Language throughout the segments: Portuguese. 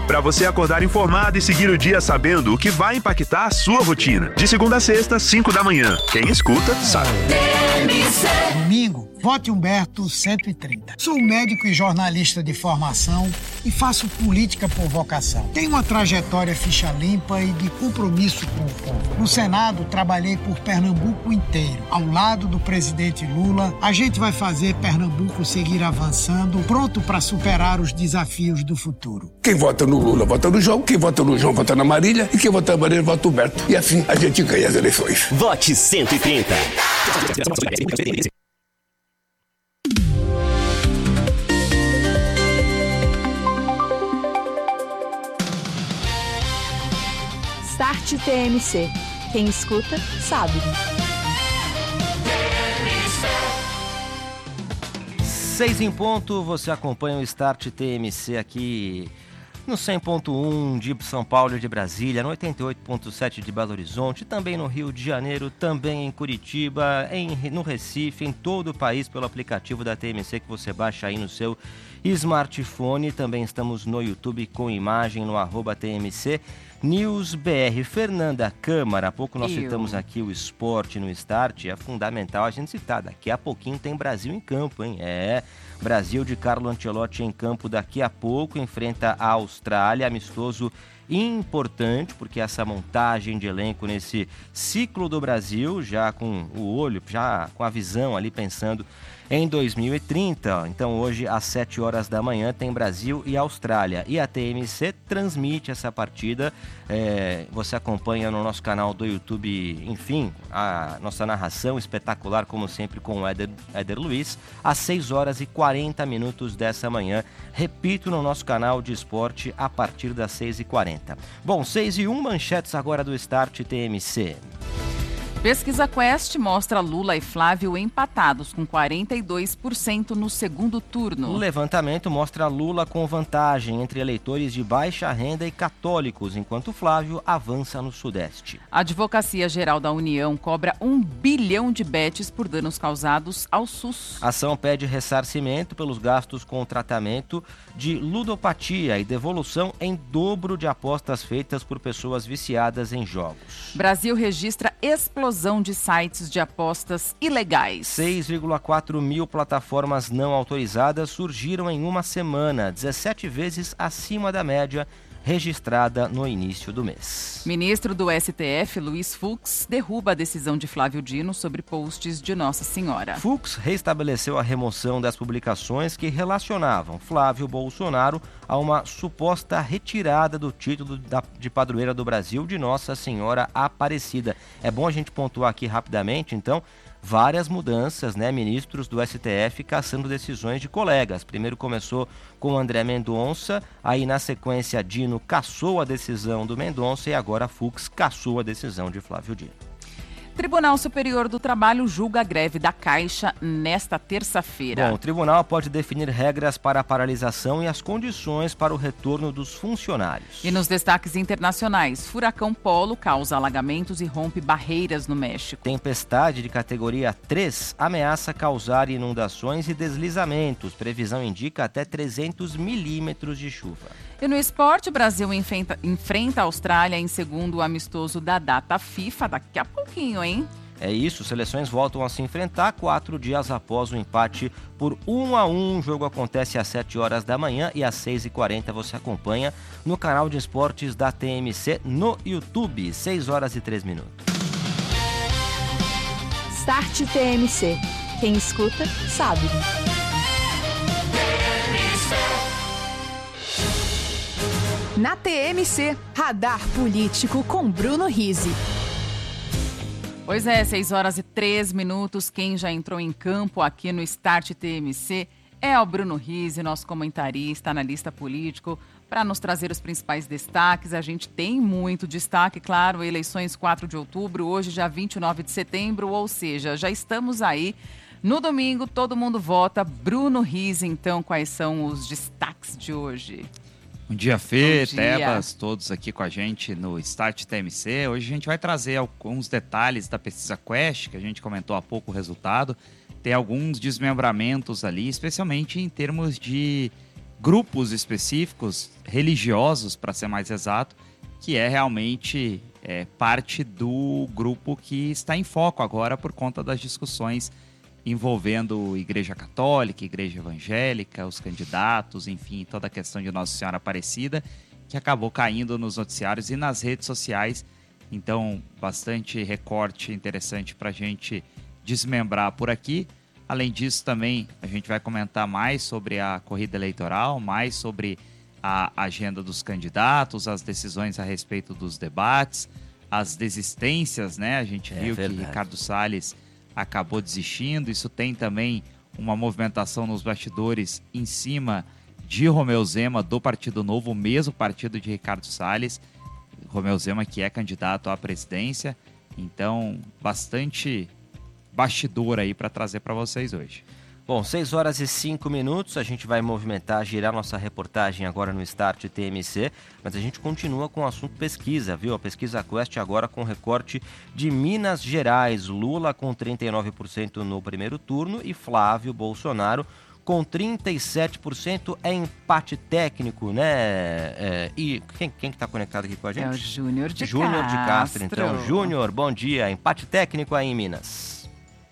para você acordar informado e seguir o dia sabendo o que vai impactar a sua rotina. De segunda a sexta, 5 da manhã. Quem escuta, sabe. Domingo, vote Humberto 130. Sou médico e jornalista de formação e faço política por vocação. Tenho uma trajetória ficha limpa e de compromisso com o povo. No Senado, trabalhei por Pernambuco inteiro. Ao lado do presidente Lula, a gente vai fazer Pernambuco seguir avançando, pronto para superar os desafios do futuro. Quem vota no Lula, vota no João. Quem vota no João, vota na Marília. E quem vota na Marília, vota no Humberto. E assim a gente ganha as eleições. Vote 130. Start TMC. Quem escuta, sabe. 6 em ponto, você acompanha o Start TMC aqui no 100.1 de São Paulo e de Brasília, no 88.7 de Belo Horizonte, também no Rio de Janeiro, também em Curitiba, no Recife, em todo o país, pelo aplicativo da TMC que você baixa aí no seu smartphone. Também estamos no YouTube com imagem no @TMC News BR. Fernanda Câmara, há pouco nós citamos aqui o esporte no Start, é fundamental a gente citar, daqui a pouquinho tem Brasil em campo, hein? Brasil de Carlo Ancelotti em campo daqui a pouco, enfrenta a Austrália, amistoso importante, porque essa montagem de elenco nesse ciclo do Brasil, já com o olho, já com a visão ali pensando em 2030. Então hoje às 7 horas da manhã tem Brasil e Austrália e a TMC transmite essa partida, você acompanha no nosso canal do YouTube, enfim, a nossa narração espetacular como sempre com o Éder Luiz, às 6 horas e 40 minutos dessa manhã, repito, no nosso canal de esporte a partir das 6h40. Bom, 6h01, manchetes agora do Start TMC. Pesquisa Quest mostra Lula e Flávio empatados com 42% no segundo turno. O levantamento mostra Lula com vantagem entre eleitores de baixa renda e católicos, enquanto Flávio avança no Sudeste. A Advocacia Geral da União cobra 1 bilhão de betes por danos causados ao SUS. A ação pede ressarcimento pelos gastos com o tratamento de ludopatia e devolução em dobro de apostas feitas por pessoas viciadas em jogos. Brasil registra explosão de sites de apostas ilegais. 6,4 mil plataformas não autorizadas surgiram em uma semana, 17 vezes acima da média registrada no início do mês. Ministro do STF, Luiz Fux, derruba a decisão de Flávio Dino sobre posts de Nossa Senhora. Fux restabeleceu a remoção das publicações que relacionavam Flávio Bolsonaro a uma suposta retirada do título de padroeira do Brasil de Nossa Senhora Aparecida. É bom a gente pontuar aqui rapidamente, então, várias mudanças, ministros do STF cassando decisões de colegas. Primeiro começou com André Mendonça, aí na sequência Dino cassou a decisão do Mendonça e agora Fux cassou a decisão de Flávio Dino. Tribunal Superior do Trabalho julga a greve da Caixa nesta terça-feira. Bom, o tribunal pode definir regras para a paralisação e as condições para o retorno dos funcionários. E nos destaques internacionais, furacão Polo causa alagamentos e rompe barreiras no México. Tempestade de categoria 3 ameaça causar inundações e deslizamentos. Previsão indica até 300 milímetros de chuva. E no esporte, o Brasil enfrenta a Austrália em segundo amistoso da data FIFA daqui a pouquinho, hein? É isso, seleções voltam a se enfrentar 4 dias após o empate por 1-1. O jogo acontece às 7 horas da manhã e às 6h40 você acompanha no canal de esportes da TMC no YouTube, 6 horas e 3 minutos. Start TMC. Quem escuta, sabe. Na TMC, Radar Político com Bruno Rizzi. Pois é, 6 horas e 3 minutos. Quem já entrou em campo aqui no Start TMC é o Bruno Rizzi, nosso comentarista, analista político, para nos trazer os principais destaques. A gente tem muito destaque, claro, eleições 4 de outubro, hoje já 29 de setembro, ou seja, já estamos aí. No domingo, todo mundo vota. Bruno Rizzi, então, quais são os destaques de hoje? Bom dia, Fê, Tebas, todos aqui com a gente no Start TMC. Hoje a gente vai trazer alguns detalhes da pesquisa Quest, que a gente comentou há pouco o resultado. Tem alguns desmembramentos ali, especialmente em termos de grupos específicos, religiosos, para ser mais exato, que é realmente parte do grupo que está em foco agora por conta das discussões envolvendo Igreja Católica, Igreja Evangélica, os candidatos, enfim, toda a questão de Nossa Senhora Aparecida, que acabou caindo nos noticiários e nas redes sociais. Então, bastante recorte interessante para a gente desmembrar por aqui. Além disso, também a gente vai comentar mais sobre a corrida eleitoral, mais sobre a agenda dos candidatos, as decisões a respeito dos debates, as desistências, né? A gente viu que Ricardo Salles acabou desistindo. Isso tem também uma movimentação nos bastidores em cima de Romeu Zema, do Partido Novo, o mesmo partido de Ricardo Salles. Romeu Zema, que é candidato à presidência. Então, bastante bastidor aí para trazer para vocês hoje. Bom, 6 horas e 5 minutos, a gente vai movimentar, girar nossa reportagem agora no Start TMC, mas a gente continua com o assunto pesquisa, viu? A pesquisa Quest agora com recorte de Minas Gerais, Lula com 39% no primeiro turno e Flávio Bolsonaro com 37%, é empate técnico, né? E quem que está conectado aqui com a gente? É o Júnior de Castro. Júnior de Castro, então. Júnior, bom dia, empate técnico aí em Minas.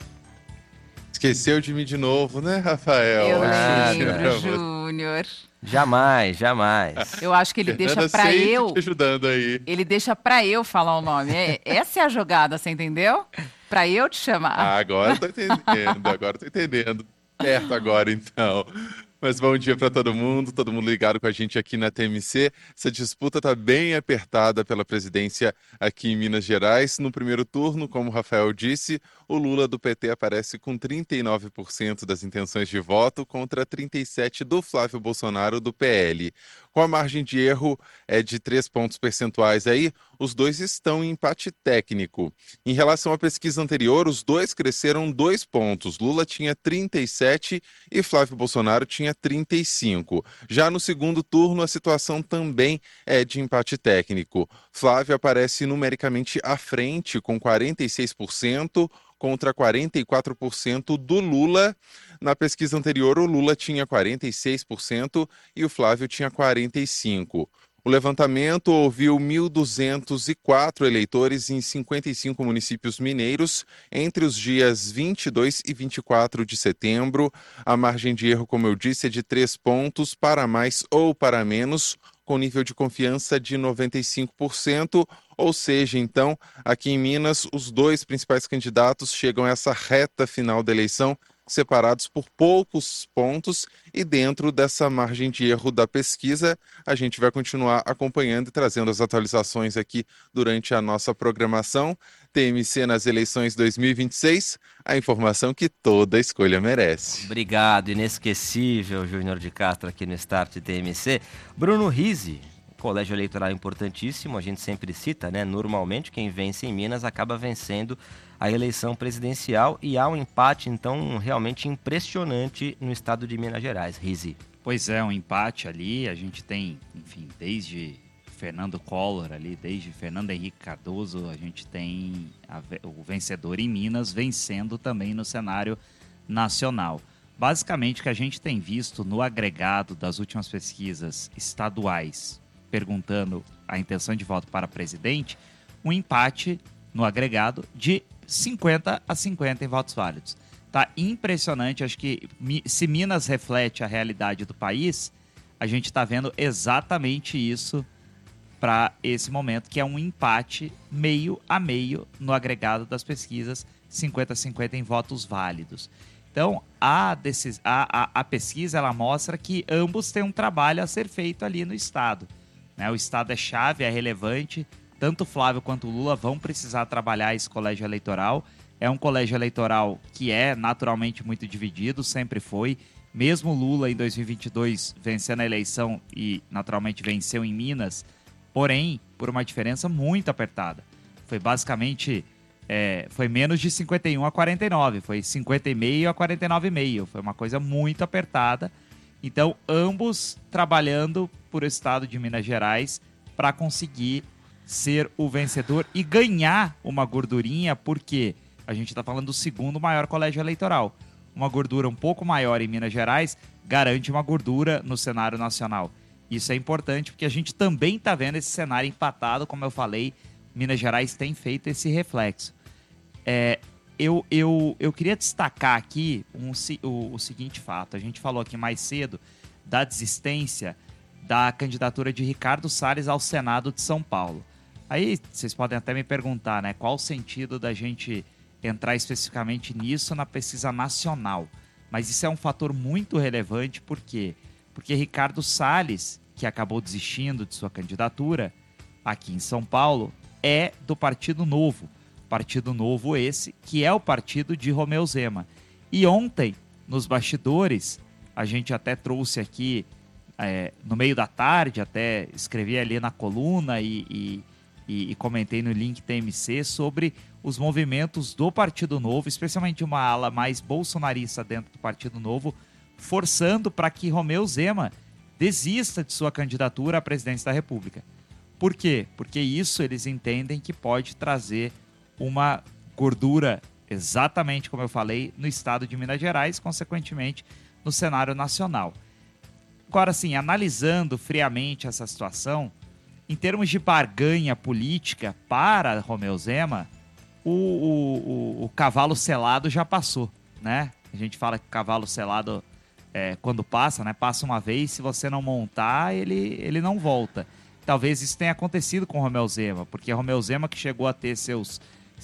Esqueceu de mim de novo, né, Rafael? Eu lembro, Júnior. Jamais. Eu acho que ele deixa pra eu... te ajudando aí. Ele deixa pra eu falar o nome. Essa é a jogada, você entendeu? Pra eu te chamar. Agora eu tô entendendo. Perto agora, então. Mas bom dia para todo mundo ligado com a gente aqui na TMC. Essa disputa está bem apertada pela presidência aqui em Minas Gerais. No primeiro turno, como o Rafael disse, o Lula do PT aparece com 39% das intenções de voto contra 37% do Flávio Bolsonaro do PL. Com a margem de erro de 3 pontos percentuais aí, os dois estão em empate técnico. Em relação à pesquisa anterior, os dois cresceram 2 pontos. Lula tinha 37% e Flávio Bolsonaro tinha 35%. Já no segundo turno, a situação também é de empate técnico. Flávio aparece numericamente à frente, com 46%, contra 44% do Lula. Na pesquisa anterior, o Lula tinha 46% e o Flávio tinha 45%. O levantamento ouviu 1.204 eleitores em 55 municípios mineiros entre os dias 22 e 24 de setembro. A margem de erro, como eu disse, é de 3 pontos para mais ou para menos, com nível de confiança de 95%, ou seja, então, aqui em Minas, os dois principais candidatos chegam a essa reta final da eleição, separados por poucos pontos, e dentro dessa margem de erro da pesquisa, a gente vai continuar acompanhando e trazendo as atualizações aqui durante a nossa programação. TMC nas eleições 2026, a informação que toda escolha merece. Obrigado, inesquecível Júnior de Castro aqui no Start TMC. Bruno Rizzi, colégio eleitoral importantíssimo, a gente sempre cita, né? Normalmente quem vence em Minas acaba vencendo a eleição presidencial e há um empate, então, realmente impressionante no estado de Minas Gerais. Rizzi. Pois é, um empate ali, a gente tem, enfim, desde Fernando Collor ali, desde Fernando Henrique Cardoso, a gente tem o vencedor em Minas vencendo também no cenário nacional. Basicamente, o que a gente tem visto no agregado das últimas pesquisas estaduais, perguntando a intenção de voto para presidente, um empate no agregado de 50-50 em votos válidos. Tá impressionante, acho que se Minas reflete a realidade do país, a gente está vendo exatamente isso para esse momento, que é um empate meio a meio no agregado das pesquisas, 50-50 em votos válidos. Então, a pesquisa ela mostra que ambos têm um trabalho a ser feito ali no Estado. O Estado é chave, é relevante, tanto o Flávio quanto o Lula vão precisar trabalhar esse colégio eleitoral. É um colégio eleitoral que é naturalmente muito dividido, sempre foi. Mesmo o Lula em 2022 vencendo a eleição e naturalmente venceu em Minas, porém por uma diferença muito apertada. Foi basicamente, foi menos de 51 a 49, foi 50,5 a 49,5, foi uma coisa muito apertada. Então ambos trabalhando por estado de Minas Gerais para conseguir ser o vencedor e ganhar uma gordurinha, porque a gente está falando do segundo maior colégio eleitoral. uma gordura um pouco maior em Minas Gerais garante uma gordura no cenário nacional. Isso é importante porque a gente também está vendo esse cenário empatado, como eu falei, Minas Gerais tem feito esse reflexo. Eu queria destacar aqui o seguinte fato. A gente falou aqui mais cedo da desistência da candidatura de Ricardo Salles ao Senado de São Paulo. Aí vocês podem até me perguntar, né, qual o sentido da gente entrar especificamente nisso na pesquisa nacional. Mas isso é um fator muito relevante, por quê? Porque Ricardo Salles, que acabou desistindo de sua candidatura aqui em São Paulo, é do Partido Novo. Partido Novo esse, que é o partido de Romeu Zema. E ontem, nos bastidores, a gente até trouxe aqui, no meio da tarde, até escrevi ali na coluna e comentei no link TMC sobre os movimentos do Partido Novo, especialmente uma ala mais bolsonarista dentro do Partido Novo, forçando para que Romeu Zema desista de sua candidatura à presidência da República. Por quê? Porque isso eles entendem que pode trazer uma gordura, exatamente como eu falei, no estado de Minas Gerais, consequentemente no cenário nacional. Agora, sim, analisando friamente essa situação, em termos de barganha política para Romeu Zema, o cavalo selado já passou, né? A gente fala que o cavalo selado, quando passa, né? Passa uma vez, se você não montar, ele não volta. Talvez isso tenha acontecido com Romeu Zema, porque Romeu Zema, que chegou a ter seus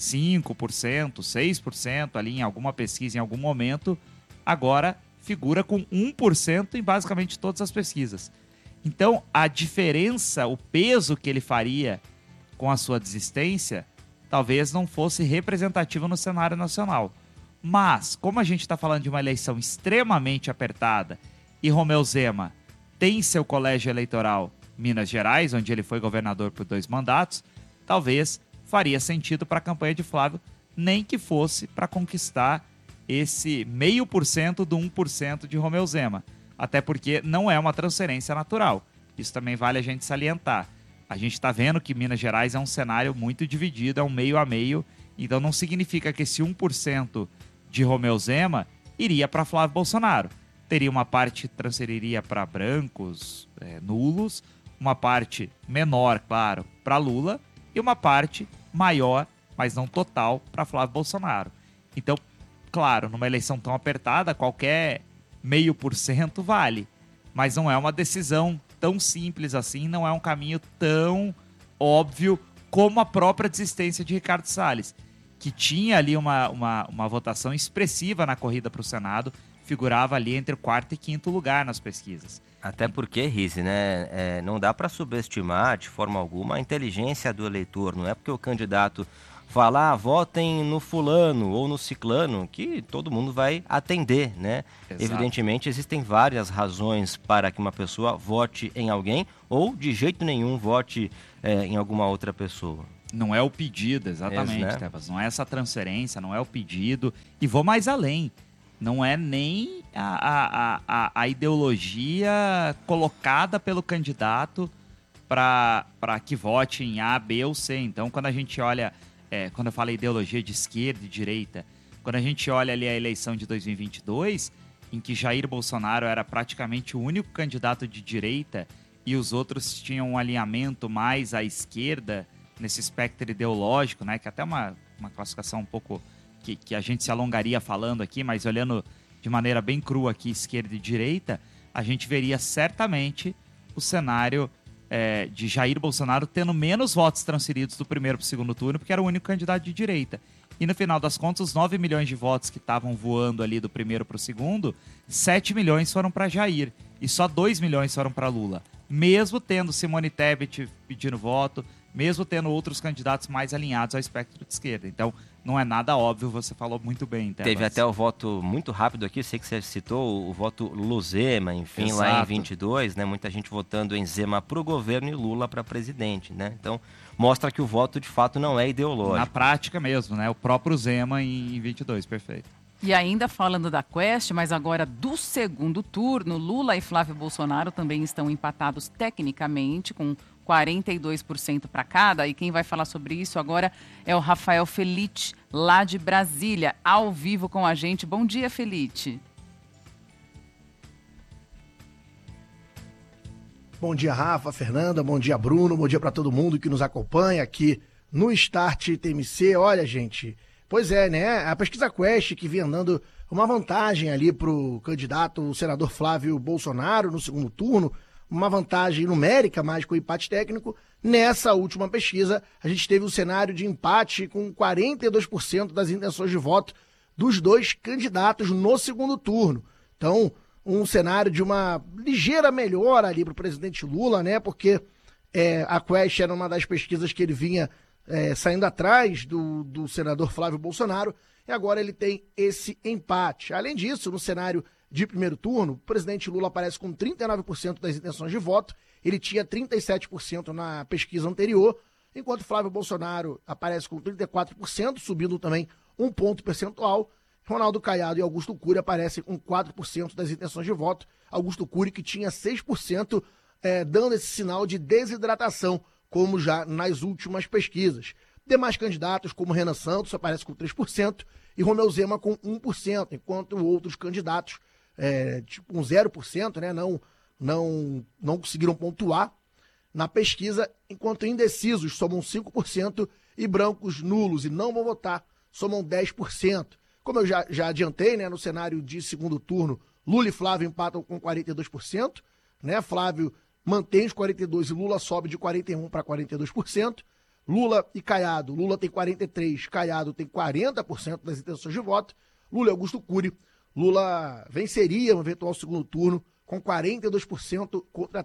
5%, 6% ali em alguma pesquisa, em algum momento, agora figura com 1% em basicamente todas as pesquisas. Então, a diferença, o peso que ele faria com a sua desistência, talvez não fosse representativo no cenário nacional. Mas, como a gente está falando de uma eleição extremamente apertada e Romeu Zema tem seu colégio eleitoral Minas Gerais, onde ele foi governador por 2 mandatos, talvez faria sentido para a campanha de Flávio, nem que fosse para conquistar esse 0,5% do 1% de Romeu Zema. Até porque não é uma transferência natural. Isso também vale a gente salientar. A gente está vendo que Minas Gerais é um cenário muito dividido, é um meio a meio, então não significa que esse 1% de Romeu Zema iria para Flávio Bolsonaro. Teria uma parte que transferiria para brancos, nulos, uma parte menor, claro, para Lula, e uma parte maior, mas não total, para Flávio Bolsonaro. Então, claro, numa eleição tão apertada, qualquer 0,5% vale, mas não é uma decisão tão simples assim, não é um caminho tão óbvio como a própria desistência de Ricardo Salles, que tinha ali uma votação expressiva na corrida para o Senado, figurava ali entre o 4º e 5º lugar nas pesquisas. Até porque, Rizzi, né, não dá para subestimar de forma alguma a inteligência do eleitor. Não é porque o candidato fala, votem no fulano ou no ciclano, que todo mundo vai atender, né? Exato. Evidentemente, existem várias razões para que uma pessoa vote em alguém ou, de jeito nenhum, vote em alguma outra pessoa. Não é o pedido, exatamente, Tebas. Não é essa transferência, não é o pedido. E vou mais além. Não é nem a ideologia colocada pelo candidato para que vote em A, B ou C. Então, quando a gente olha, quando eu falo ideologia de esquerda e direita, quando a gente olha ali a eleição de 2022, em que Jair Bolsonaro era praticamente o único candidato de direita e os outros tinham um alinhamento mais à esquerda nesse espectro ideológico, né? Que até uma classificação um pouco que a gente se alongaria falando aqui, mas olhando de maneira bem crua aqui, esquerda e direita, a gente veria certamente o cenário de Jair Bolsonaro tendo menos votos transferidos do primeiro para o segundo turno, porque era o único candidato de direita. E no final das contas, os 9 milhões de votos que estavam voando ali do primeiro para o segundo, 7 milhões foram para Jair e só 2 milhões foram para Lula. Mesmo tendo Simone Tebet pedindo voto, mesmo tendo outros candidatos mais alinhados ao espectro de esquerda. Então, não é nada óbvio, você falou muito bem. Tebas. Teve até o voto muito rápido aqui, sei que você citou o voto Luzema, enfim, exato, lá em 22, né? Muita gente votando em Zema para o governo e Lula para presidente, né? Então, mostra que o voto, de fato, não é ideológico. Na prática mesmo, né? O próprio Zema em 22, perfeito. E ainda falando da Quest, mas agora do segundo turno, Lula e Flávio Bolsonaro também estão empatados tecnicamente com 42% para cada. E quem vai falar sobre isso agora é o Rafael Felite, lá de Brasília, ao vivo com a gente. Bom dia, Felite. Bom dia, Rafa, Fernanda, bom dia, Bruno, bom dia para todo mundo que nos acompanha aqui no Start TMC. Olha, gente, pois é, né? A pesquisa Quest que vinha dando uma vantagem ali pro candidato, o senador Flávio Bolsonaro, no segundo turno, uma vantagem numérica, mais com empate técnico. Nessa última pesquisa, a gente teve um cenário de empate com 42% das intenções de voto dos dois candidatos no segundo turno. Então, um cenário de uma ligeira melhora ali para o presidente Lula, né? Porque a Quest era uma das pesquisas que ele vinha saindo atrás do senador Flávio Bolsonaro, e agora ele tem esse empate. Além disso, no cenário de primeiro turno, o presidente Lula aparece com 39% das intenções de voto, ele tinha 37% na pesquisa anterior, enquanto Flávio Bolsonaro aparece com 34%, subindo também um ponto percentual. Ronaldo Caiado e Augusto Cury aparecem com 4% das intenções de voto. Augusto Cury que tinha 6%, dando esse sinal de desidratação, como já nas últimas pesquisas. Demais candidatos, como Renan Santos, aparece com 3% e Romeu Zema com 1%, enquanto outros candidatos, tipo um 0%, né, não conseguiram pontuar na pesquisa, enquanto indecisos somam 5% e brancos nulos e não vão votar somam 10%. Como eu já adiantei, né, no cenário de segundo turno, Lula e Flávio empatam com 42%, né? Flávio mantém os 42% e Lula sobe de 41% para 42%. Lula e Caiado, Lula tem 43%, Caiado tem 40% das intenções de voto. Lula e Augusto Cury, Lula venceria no eventual segundo turno com 42% contra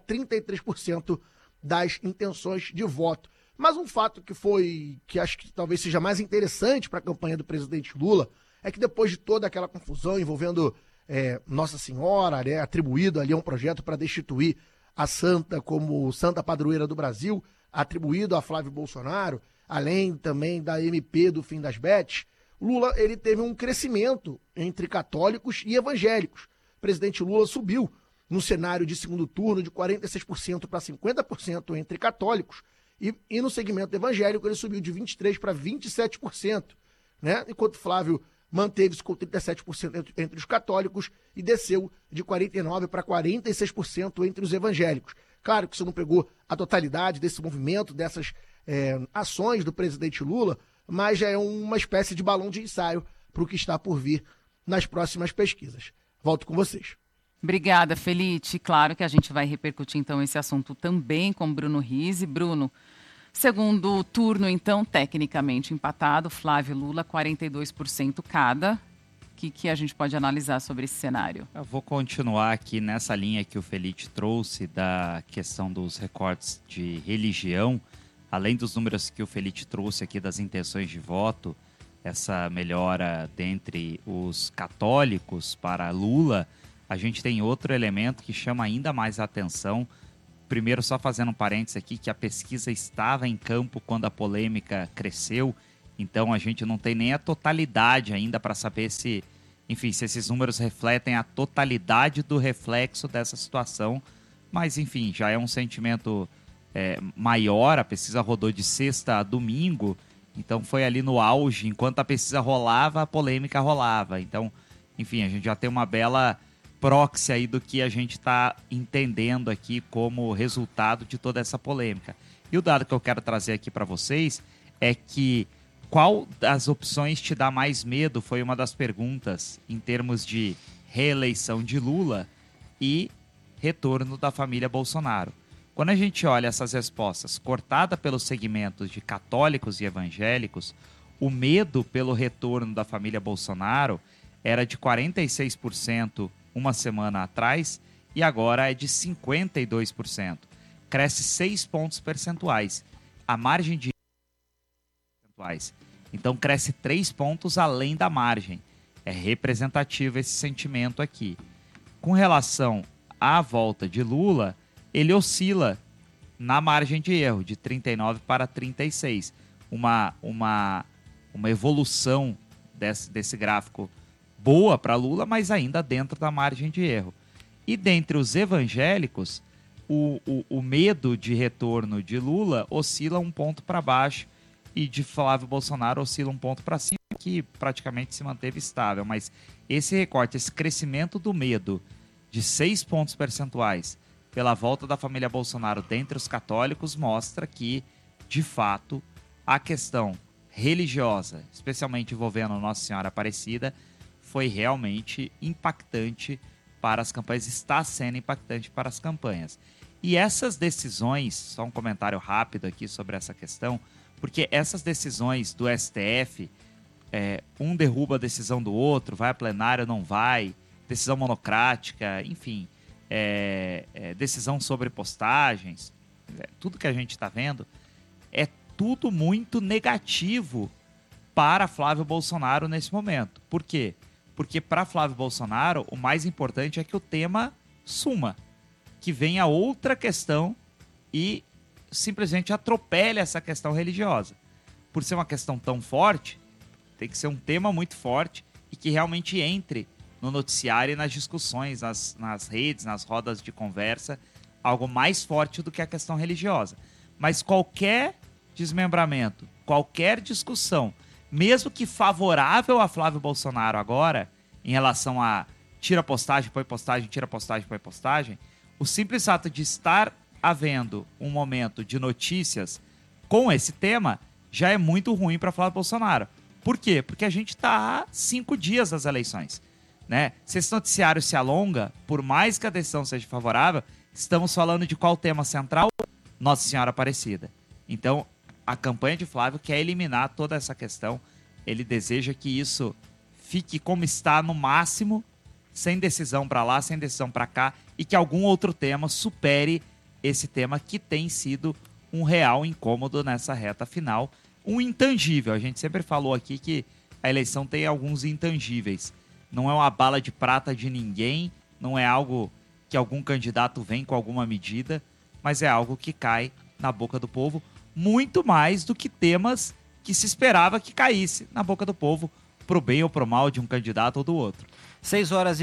33% das intenções de voto. Mas um fato que acho que talvez seja mais interessante para a campanha do presidente Lula é que depois de toda aquela confusão envolvendo Nossa Senhora, né, atribuído ali a um projeto para destituir a santa como santa padroeira do Brasil, atribuído a Flávio Bolsonaro, além também da MP do Fim das Bets, Lula ele teve um crescimento entre católicos e evangélicos. O presidente Lula subiu no cenário de segundo turno de 46% para 50% entre católicos e no segmento evangélico ele subiu de 23% para 27%, né? Enquanto Flávio manteve-se com 37% entre os católicos e desceu de 49% para 46% entre os evangélicos. Claro que isso não pegou a totalidade desse movimento, dessas ações do presidente Lula, mas já é uma espécie de balão de ensaio para o que está por vir nas próximas pesquisas. Volto com vocês. Obrigada, Felite. Claro que a gente vai repercutir, então, esse assunto também com Bruno Rizzi. Bruno, segundo turno, então, tecnicamente empatado, Flávio e Lula, 42% cada. O que a gente pode analisar sobre esse cenário? Eu vou continuar aqui nessa linha que o Felite trouxe da questão dos recortes de religião. Além dos números que o Felite trouxe aqui das intenções de voto, essa melhora dentre os católicos para Lula, a gente tem outro elemento que chama ainda mais a atenção. Primeiro, só fazendo um parênteses aqui, que a pesquisa estava em campo quando a polêmica cresceu, então a gente não tem nem a totalidade ainda para saber se esses números refletem a totalidade do reflexo dessa situação, mas enfim, já é um sentimento maior. A pesquisa rodou de sexta a domingo, então foi ali no auge, enquanto a pesquisa rolava, a polêmica rolava. Então, enfim, a gente já tem uma bela proxy aí do que a gente está entendendo aqui como resultado de toda essa polêmica. E o dado que eu quero trazer aqui para vocês é que qual das opções te dá mais medo foi uma das perguntas em termos de reeleição de Lula e retorno da família Bolsonaro. Quando a gente olha essas respostas cortada pelos segmentos de católicos e evangélicos, o medo pelo retorno da família Bolsonaro era de 46% uma semana atrás e agora é de 52%. Cresce 6 pontos percentuais. A margem de percentuais. Então cresce 3 pontos além da margem. É representativo esse sentimento aqui. Com relação à volta de Lula, ele oscila na margem de erro, de 39 para 36. Uma evolução desse gráfico boa para Lula, mas ainda dentro da margem de erro. E dentre os evangélicos, o medo de retorno de Lula oscila um ponto para baixo e de Flávio Bolsonaro oscila um ponto para cima, que praticamente se manteve estável. Mas esse recorte, esse crescimento do medo de 6 pontos percentuais pela volta da família Bolsonaro dentre os católicos mostra que, de fato, a questão religiosa, especialmente envolvendo Nossa Senhora Aparecida, foi realmente impactante para as campanhas, está sendo impactante para as campanhas. E essas decisões, só um comentário rápido aqui sobre essa questão, porque essas decisões do STF, um derruba a decisão do outro, vai a plenário, não vai, decisão monocrática, enfim, decisão sobre postagens, tudo que a gente está vendo, é tudo muito negativo para Flávio Bolsonaro nesse momento. Por quê? Porque para Flávio Bolsonaro, o mais importante é que o tema suma, que venha outra questão e simplesmente atropele essa questão religiosa. Por ser uma questão tão forte, tem que ser um tema muito forte e que realmente entre no noticiário e nas discussões, nas redes, nas rodas de conversa, algo mais forte do que a questão religiosa. Mas qualquer desmembramento, qualquer discussão, mesmo que favorável a Flávio Bolsonaro agora, em relação a tira postagem, põe postagem, tira postagem, põe postagem, o simples fato de estar havendo um momento de notícias com esse tema já é muito ruim para Flávio Bolsonaro. Por quê? Porque a gente está há 5 dias das eleições, né? Se esse noticiário se alonga, por mais que a decisão seja favorável, estamos falando de qual tema central? Nossa Senhora Aparecida. Então, a campanha de Flávio quer eliminar toda essa questão. Ele deseja que isso fique como está no máximo, sem decisão para lá, sem decisão para cá, e que algum outro tema supere esse tema que tem sido um real incômodo nessa reta final. Um intangível. A gente sempre falou aqui que a eleição tem alguns intangíveis. Não é uma bala de prata de ninguém, não é algo que algum candidato vem com alguma medida, mas é algo que cai na boca do povo, muito mais do que temas que se esperava que caísse na boca do povo, pro bem ou pro mal de um candidato ou do outro. 6 horas e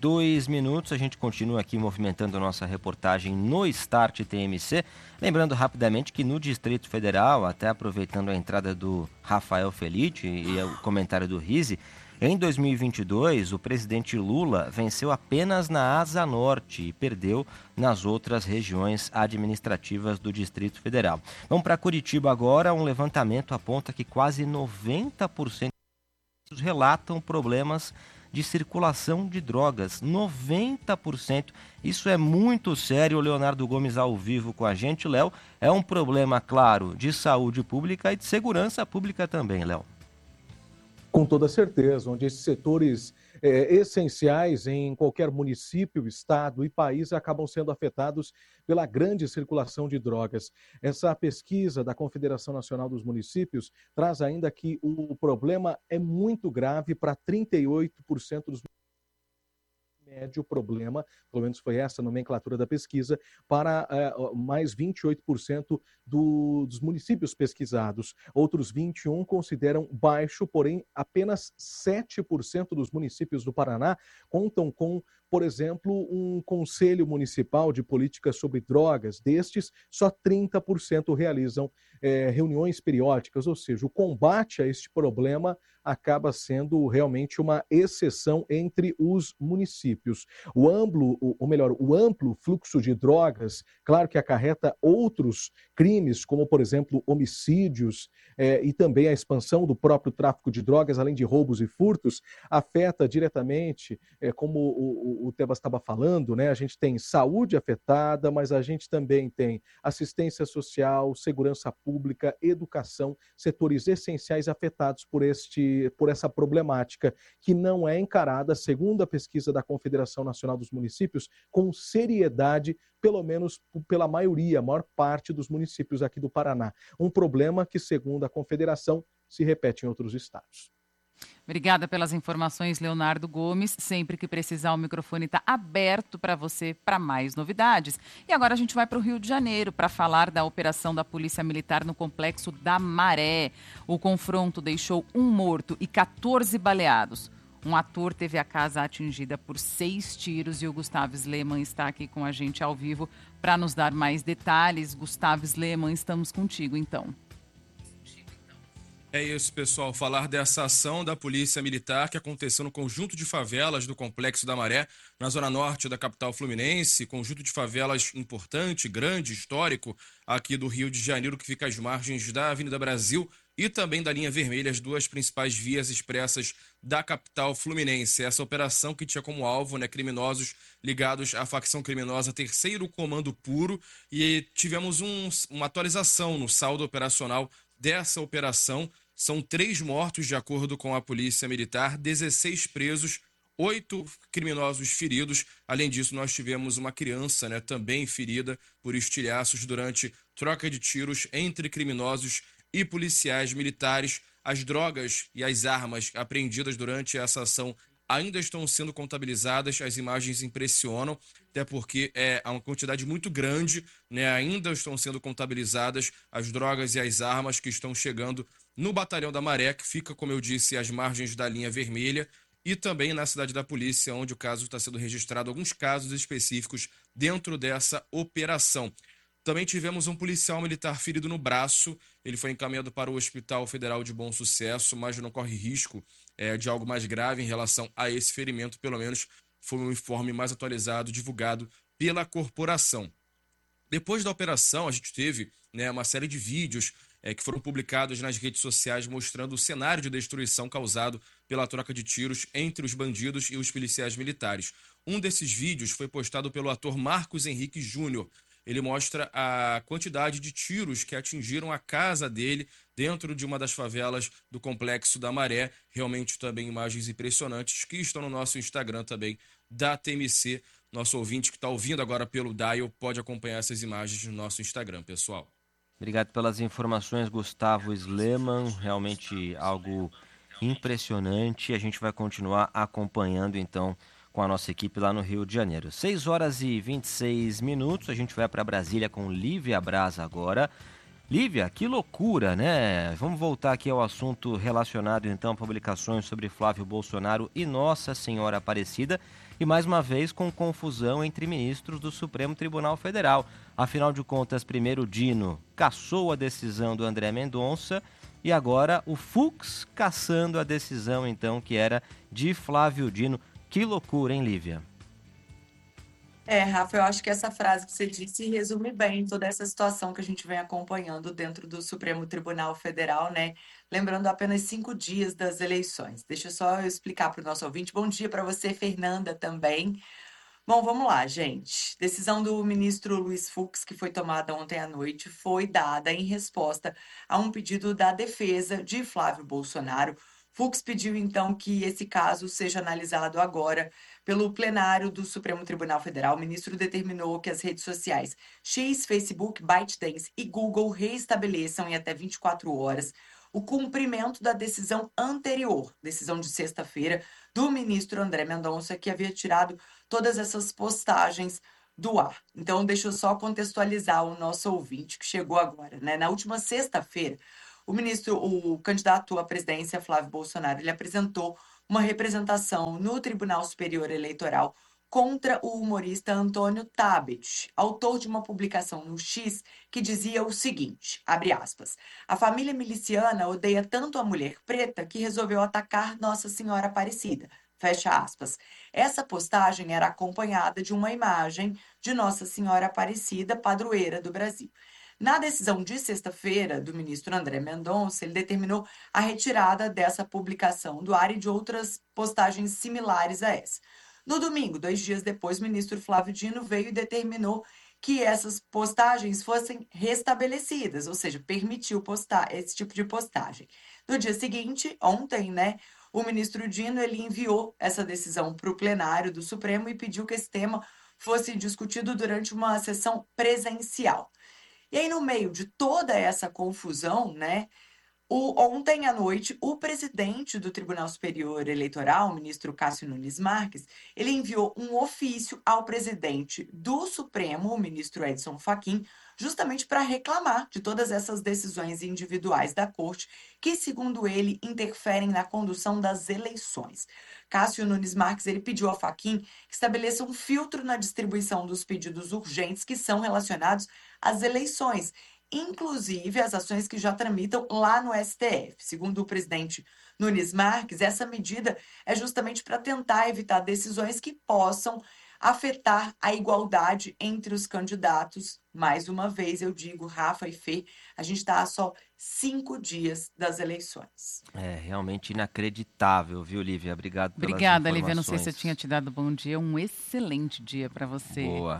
22 minutos, a gente continua aqui movimentando nossa reportagem no Start TMC. Lembrando rapidamente que no Distrito Federal, até aproveitando a entrada do Rafael Felice e o comentário do Rizzi, em 2022, o presidente Lula venceu apenas na Asa Norte e perdeu nas outras regiões administrativas do Distrito Federal. Vamos para Curitiba agora. Um levantamento aponta que quase 90% relatam problemas de circulação de drogas. 90%. Isso é muito sério. O Leonardo Gomes ao vivo com a gente. Léo, é um problema, claro, de saúde pública e de segurança pública também, Léo. Com toda certeza, onde esses setores essenciais em qualquer município, estado e país acabam sendo afetados pela grande circulação de drogas. Essa pesquisa da Confederação Nacional dos Municípios traz ainda que o problema é muito grave para 38% dos médio problema, pelo menos foi essa a nomenclatura da pesquisa, para mais 28% dos municípios pesquisados. Outros 21% consideram baixo, porém apenas 7% dos municípios do Paraná contam com, por exemplo, um conselho municipal de políticas sobre drogas. Destes, só 30% realizam reuniões periódicas, ou seja, o combate a este problema acaba sendo realmente uma exceção entre os municípios. O amplo fluxo de drogas, claro que acarreta outros crimes, como, por exemplo, homicídios e também a expansão do próprio tráfico de drogas, além de roubos e furtos, afeta diretamente, como o Tebas estava falando, né? A gente tem saúde afetada, mas a gente também tem assistência social, segurança pública, educação, setores essenciais afetados por essa problemática, que não é encarada, segundo a pesquisa da Confederação Nacional dos Municípios, com seriedade, pelo menos pela maioria, a maior parte dos municípios aqui do Paraná. Um problema que, segundo a Confederação, se repete em outros estados. Obrigada pelas informações, Leonardo Gomes. Sempre que precisar, o microfone está aberto para você para mais novidades. E agora a gente vai para o Rio de Janeiro para falar da operação da Polícia Militar no Complexo da Maré. O confronto deixou 1 morto e 14 baleados. Um ator teve a casa atingida por 6 tiros e o Gustavo Sleman está aqui com a gente ao vivo para nos dar mais detalhes. Gustavo Sleman, estamos contigo então. É isso, pessoal. Falar dessa ação da Polícia Militar que aconteceu no conjunto de favelas do Complexo da Maré, na zona norte da capital fluminense, conjunto de favelas importante, grande, histórico, aqui do Rio de Janeiro, que fica às margens da Avenida Brasil e também da linha vermelha, as duas principais vias expressas da capital fluminense. Essa operação que tinha como alvo, né, criminosos ligados à facção criminosa Terceiro Comando Puro, e tivemos uma atualização no saldo operacional dessa operação. São 3 mortos, de acordo com a Polícia Militar, 16 presos, 8 criminosos feridos. Além disso, nós tivemos uma criança, né, também ferida por estilhaços durante troca de tiros entre criminosos e policiais militares. As drogas e as armas apreendidas durante essa ação ainda estão sendo contabilizadas. As imagens impressionam, até porque é uma quantidade muito grande, né? Ainda estão sendo contabilizadas as drogas e as armas que estão chegando no Batalhão da Maré, que fica, como eu disse, às margens da linha vermelha, e também na Cidade da Polícia, onde o caso está sendo registrado, alguns casos específicos dentro dessa operação. Também tivemos um policial militar ferido no braço. Ele foi encaminhado para o Hospital Federal de Bom Sucesso, mas não corre risco de algo mais grave em relação a esse ferimento. Pelo menos foi um informe mais atualizado, divulgado pela corporação. Depois da operação, a gente teve, né, uma série de vídeos que foram publicados nas redes sociais mostrando o cenário de destruição causado pela troca de tiros entre os bandidos e os policiais militares. Um desses vídeos foi postado pelo ator Marcos Henrique Júnior. Ele mostra a quantidade de tiros que atingiram a casa dele dentro de uma das favelas do Complexo da Maré. Realmente também imagens impressionantes que estão no nosso Instagram também, da TMC. Nosso ouvinte que está ouvindo agora pelo Dial pode acompanhar essas imagens no nosso Instagram, pessoal. Obrigado pelas informações, Gustavo Sleman. Realmente algo impressionante. A gente vai continuar acompanhando, então, com a nossa equipe lá no Rio de Janeiro. 6h26, a gente vai para Brasília com Lívia Braz agora. Lívia, que loucura, né? Vamos voltar aqui ao assunto relacionado, então, a publicações sobre Flávio Bolsonaro e Nossa Senhora Aparecida, e mais uma vez com confusão entre ministros do Supremo Tribunal Federal. Afinal de contas, primeiro Dino cassou a decisão do André Mendonça e agora o Fux cassando a decisão, então, que era de Flávio Dino. Que loucura, hein, Lívia? Rafa, eu acho que essa frase que você disse resume bem toda essa situação que a gente vem acompanhando dentro do Supremo Tribunal Federal, né? Lembrando apenas 5 dias das eleições. Deixa eu só explicar para o nosso ouvinte. Bom dia para você, Fernanda, também. Bom, vamos lá, gente. Decisão do ministro Luiz Fux, que foi tomada ontem à noite, foi dada em resposta a um pedido da defesa de Flávio Bolsonaro. Fux pediu, então, que esse caso seja analisado agora pelo plenário do Supremo Tribunal Federal. O ministro determinou que as redes sociais X, Facebook, ByteDance e Google reestabeleçam em até 24 horas o cumprimento da decisão anterior, decisão de sexta-feira, do ministro André Mendonça, que havia tirado todas essas postagens do ar. Então, deixa eu só contextualizar o nosso ouvinte que chegou agora, né? Na última sexta-feira, o candidato à presidência, Flávio Bolsonaro, ele apresentou uma representação no Tribunal Superior Eleitoral contra o humorista Antônio Tabet, autor de uma publicação no X que dizia o seguinte, abre aspas, a família miliciana odeia tanto a mulher preta que resolveu atacar Nossa Senhora Aparecida, fecha aspas. Essa postagem era acompanhada de uma imagem de Nossa Senhora Aparecida, padroeira do Brasil. Na decisão de sexta-feira do ministro André Mendonça, ele determinou a retirada dessa publicação do ar e de outras postagens similares a essa. No domingo, 2 dias depois, o ministro Flávio Dino veio e determinou que essas postagens fossem restabelecidas, ou seja, permitiu postar esse tipo de postagem. No dia seguinte, ontem, né, o ministro Dino ele enviou essa decisão para o plenário do Supremo e pediu que esse tema fosse discutido durante uma sessão presencial. E aí, no meio de toda essa confusão, né, Ontem à noite, o presidente do Tribunal Superior Eleitoral, o ministro Cássio Nunes Marques, ele enviou um ofício ao presidente do Supremo, o ministro Edson Fachin, justamente para reclamar de todas essas decisões individuais da Corte que, segundo ele, interferem na condução das eleições. Cássio Nunes Marques ele pediu ao Fachin que estabeleça um filtro na distribuição dos pedidos urgentes que são relacionados às eleições, inclusive as ações que já tramitam lá no STF. Segundo o presidente Nunes Marques, essa medida é justamente para tentar evitar decisões que possam afetar a igualdade entre os candidatos. Mais uma vez, eu digo, Rafa e Fê, a gente está a só 5 dias das eleições. É realmente inacreditável, viu, Lívia? Obrigado pelas Obrigada, informações. Lívia. Não sei se eu tinha te dado bom dia. Um excelente dia para você. Boa.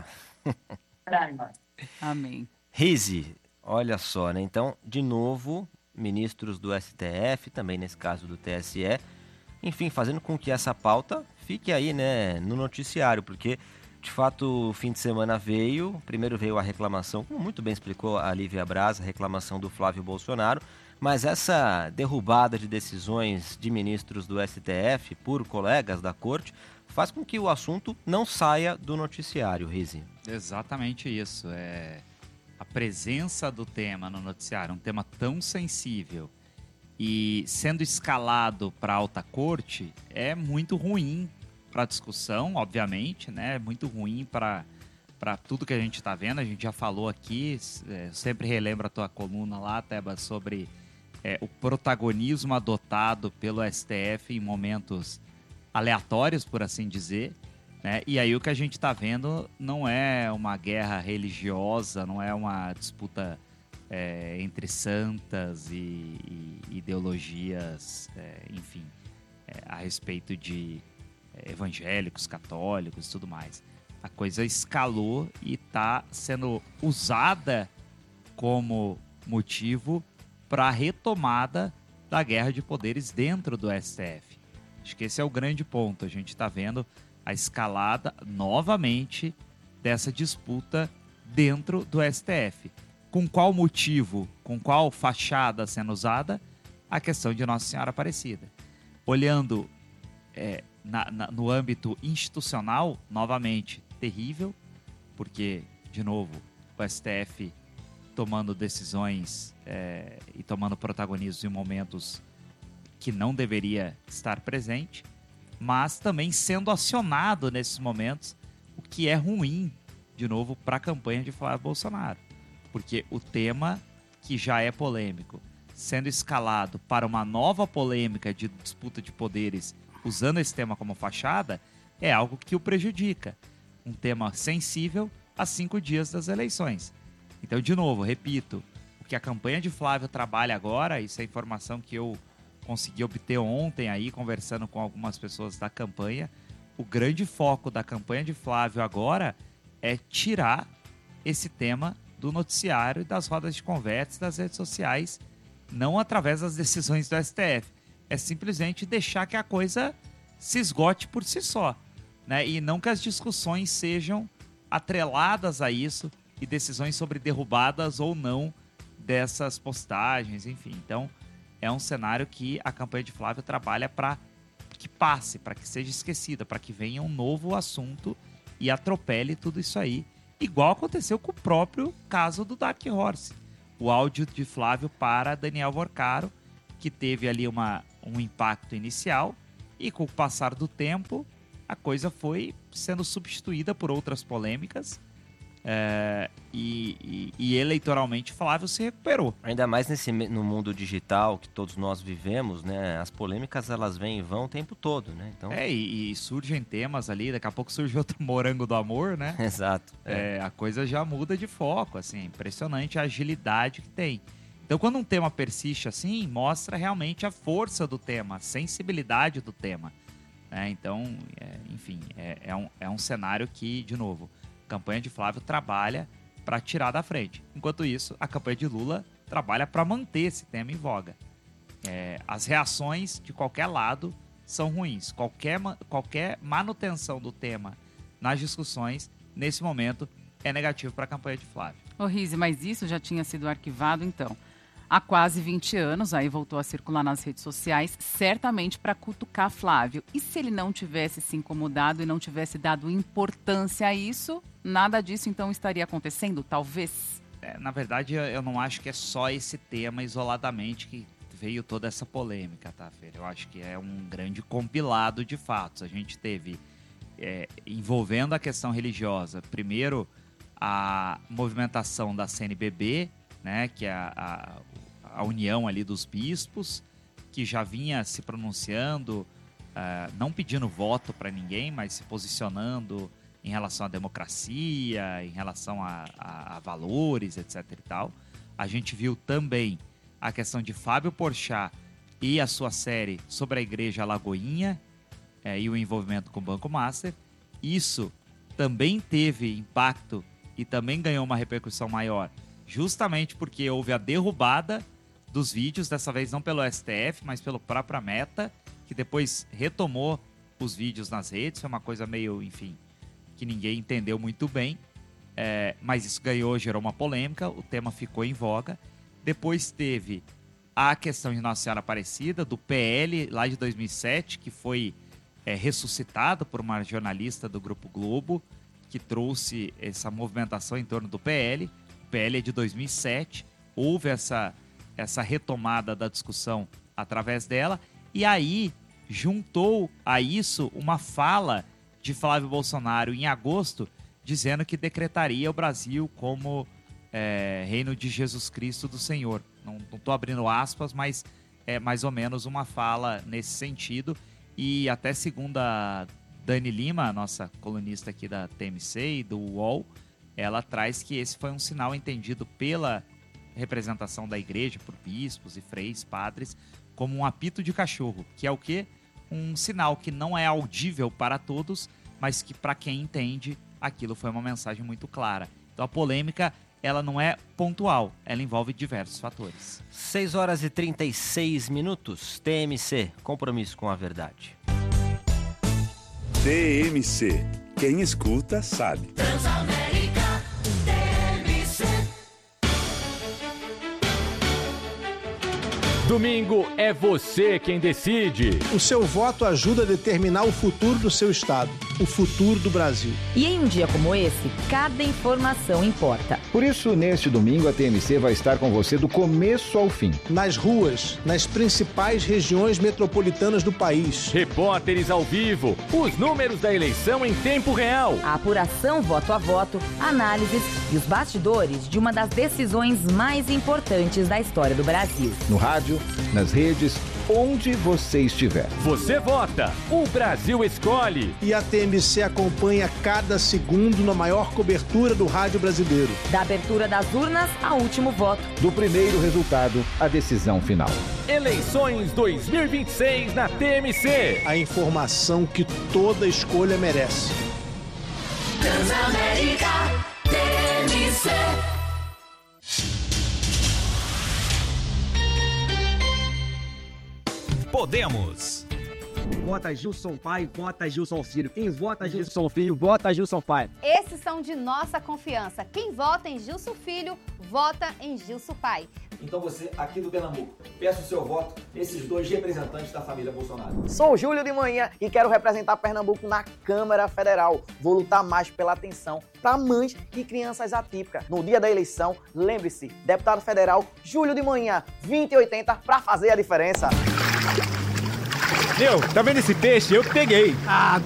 Amém. Rize, olha só, né? Então, de novo, ministros do STF, também nesse caso do TSE, enfim, fazendo com que essa pauta fique aí, né, no noticiário, porque, de fato, o fim de semana primeiro veio a reclamação, como muito bem explicou a Lívia Braz, a reclamação do Flávio Bolsonaro, mas essa derrubada de decisões de ministros do STF por colegas da corte faz com que o assunto não saia do noticiário, Rize. Exatamente isso, a presença do tema no noticiário, um tema tão sensível e sendo escalado para a alta corte, é muito ruim para a discussão, obviamente, né? É muito ruim para tudo que a gente está vendo. A gente já falou aqui, sempre relembro a tua coluna lá, Teba, sobre o protagonismo adotado pelo STF em momentos aleatórios, por assim dizer. Né? E aí o que a gente está vendo não é uma guerra religiosa, não é uma disputa entre santas e ideologias, enfim, a respeito de evangélicos, católicos e tudo mais. A coisa escalou e está sendo usada como motivo para a retomada da guerra de poderes dentro do STF. Acho que esse é o grande ponto. A gente está vendo a escalada novamente dessa disputa dentro do STF. Com qual motivo, com qual fachada sendo usada? A questão de Nossa Senhora Aparecida. Olhando no âmbito institucional, novamente, terrível, porque, de novo, o STF tomando decisões e tomando protagonismo em momentos que não deveria estar presente, mas também sendo acionado nesses momentos, o que é ruim, de novo, para a campanha de Flávio Bolsonaro. Porque o tema, que já é polêmico, sendo escalado para uma nova polêmica de disputa de poderes, usando esse tema como fachada, é algo que o prejudica. Um tema sensível a 5 dias das eleições. Então, de novo, repito, o que a campanha de Flávio trabalha agora, isso é informação que eu consegui obter ontem aí, conversando com algumas pessoas da campanha, o grande foco da campanha de Flávio agora é tirar esse tema do noticiário e das rodas de conversa das redes sociais, não através das decisões do STF. É simplesmente deixar que a coisa se esgote por si só, né? E não que as discussões sejam atreladas a isso e decisões sobre derrubadas ou não dessas postagens, enfim. Então, é um cenário que a campanha de Flávio trabalha para que passe, para que seja esquecida, para que venha um novo assunto e atropele tudo isso aí. Igual aconteceu com o próprio caso do Dark Horse. O áudio de Flávio para Daniel Vorcaro, que teve ali um impacto inicial e com o passar do tempo a coisa foi sendo substituída por outras polêmicas e eleitoralmente Flávio se recuperou. Ainda mais no mundo digital que todos nós vivemos, né? As polêmicas elas vêm e vão o tempo todo, né? Então... E surgem temas ali, daqui a pouco surge outro morango do amor, né? Exato. A coisa já muda de foco, assim, impressionante a agilidade que tem. Então, quando um tema persiste assim, mostra realmente a força do tema, a sensibilidade do tema. Então, enfim, é um cenário que, de novo, a campanha de Flávio trabalha para tirar da frente. Enquanto isso, a campanha de Lula trabalha para manter esse tema em voga. As reações de qualquer lado são ruins. Qualquer manutenção do tema nas discussões, nesse momento, é negativo para a campanha de Flávio. Ô Rize, mas isso já tinha sido arquivado, então. há quase 20 anos, aí voltou a circular nas redes sociais, certamente para cutucar Flávio. E se ele não tivesse se incomodado e não tivesse dado importância a isso, nada disso então estaria acontecendo, talvez? Na verdade, eu não acho que é só esse tema isoladamente que veio toda essa polêmica, tá, Fer? Eu acho que é um grande compilado de fatos. A gente teve, envolvendo a questão religiosa, primeiro a movimentação da CNBB, né, que é a união ali dos bispos, que já vinha se pronunciando, não pedindo voto para ninguém, mas se posicionando em relação à democracia, em relação a valores, etc. e tal. A gente viu também a questão de Fábio Porchat e a sua série sobre a Igreja Lagoinha e o envolvimento com o Banco Master. Isso também teve impacto e também ganhou uma repercussão maior, justamente porque houve a derrubada dos vídeos, dessa vez não pelo STF, mas pelo próprio Meta, que depois retomou os vídeos nas redes. Foi uma coisa meio, enfim, que ninguém entendeu muito bem, mas isso gerou uma polêmica, o tema ficou em voga. Depois teve a questão de Nossa Senhora Aparecida, do PL, lá de 2007, que foi ressuscitado por uma jornalista do Grupo Globo, que trouxe essa movimentação em torno do PL. O PL é de 2007, houve essa retomada da discussão através dela, e aí juntou a isso uma fala de Flávio Bolsonaro em agosto, dizendo que decretaria o Brasil como reino de Jesus Cristo do Senhor. Não estou abrindo aspas, mas é mais ou menos uma fala nesse sentido. E até segundo a Dani Lima, nossa colunista aqui da TMC e do UOL, ela traz que esse foi um sinal entendido pela representação da igreja, por bispos e freis, padres, como um apito de cachorro, que é o quê? Um sinal que não é audível para todos, mas que para quem entende, aquilo foi uma mensagem muito clara. Então a polêmica, ela não é pontual, ela envolve diversos fatores. 6h36, TMC, compromisso com a verdade. TMC, quem escuta sabe. Transamérica, TMC. Domingo é você quem decide. O seu voto ajuda a determinar o futuro do seu estado, o futuro do Brasil. E em um dia como esse, cada informação importa. Por isso, neste domingo, a TMC vai estar com você do começo ao fim. Nas ruas, nas principais regiões metropolitanas do país. Repórteres ao vivo, os números da eleição em tempo real. A apuração voto a voto, análises e os bastidores de uma das decisões mais importantes da história do Brasil. No rádio, nas redes, onde você estiver. Você vota, o Brasil escolhe. E a TMC acompanha cada segundo na maior cobertura do rádio brasileiro. Da abertura das urnas ao último voto. Do primeiro resultado à decisão final. Eleições 2026 na TMC. A informação que toda escolha merece. Transamérica, TMC. Podemos. Vota Gilson Pai, vota Gilson Filho. Quem vota Gilson Filho, vota Gilson Pai. Esses são de nossa confiança. Quem vota em Gilson Filho, vota em Gilson Pai. Então você, aqui do Pernambuco, peço o seu voto nesses dois representantes da família Bolsonaro. Sou Júlio de Manhã e quero representar Pernambuco na Câmara Federal. Vou lutar mais pela atenção para mães e crianças atípicas. No dia da eleição, lembre-se, deputado federal Júlio de Manhã, 2080 para fazer a diferença. Meu, tá vendo esse peixe? Eu peguei. Ah,